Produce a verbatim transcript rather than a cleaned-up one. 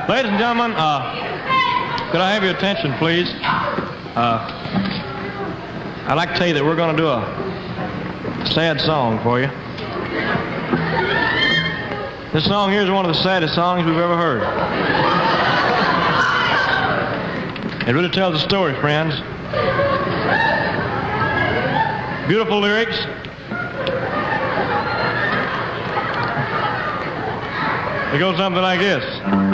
Ladies and gentlemen, uh, could I have your attention, please? Uh, I'd like to tell you that we're going to do a sad song for you. This song here is one of the saddest songs we've ever heard. It really tells a story, friends. Beautiful lyrics. It goes something like this.